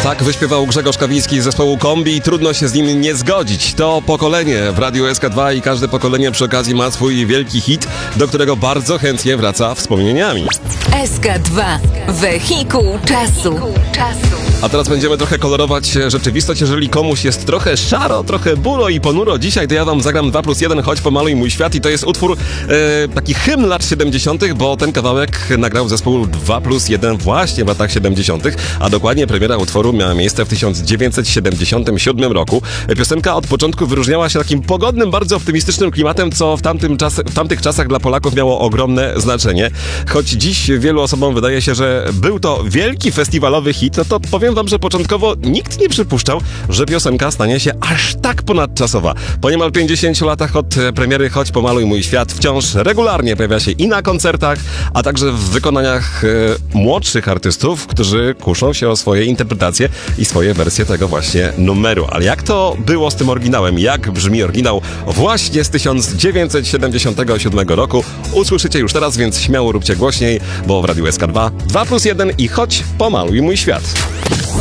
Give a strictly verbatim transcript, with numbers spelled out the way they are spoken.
Tak wyśpiewał Grzegorz Kawiński z zespołu Kombi i trudno się z nim nie zgodzić. To pokolenie w Radiu S K dwa i każde pokolenie przy okazji ma swój wielki hit, do którego bardzo chętnie wraca wspomnieniami. S K dwa. Wehikuł czasu. A teraz będziemy trochę kolorować rzeczywistość. Jeżeli komuś jest trochę szaro, trochę buro i ponuro dzisiaj, to ja wam zagram dwa plus jeden, choć pomaluj mój świat. I to jest utwór, e, taki hymn lat siedemdziesiątych, bo ten kawałek nagrał zespół dwa plus jeden właśnie w latach siedemdziesiątych, a dokładnie premiera utworu miała miejsce w tysiąc dziewięćset siedemdziesiątym siódmym roku. Piosenka od początku wyróżniała się takim pogodnym, bardzo optymistycznym klimatem, co w, tamtym czas, w tamtych czasach dla Polaków miało ogromne znaczenie. Choć dziś wielu osobom wydaje się, że był to wielki festiwalowy hit, no to powiem wam, że początkowo nikt nie przypuszczał, że piosenka stanie się aż tak ponadczasowa. Po niemal pięćdziesięciu latach od premiery Choć pomaluj mój świat wciąż regularnie pojawia się i na koncertach, a także w wykonaniach e, młodszych artystów, którzy kuszą się o swoje interpretacje i swoje wersje tego właśnie numeru. Ale jak to było z tym oryginałem? Jak brzmi oryginał właśnie z tysiąc dziewięćset siedemdziesiątego siódmego roku? Usłyszycie już teraz, więc śmiało róbcie głośniej, bo w Radiu S K dwa dwa plus jeden i Choć pomaluj mój świat.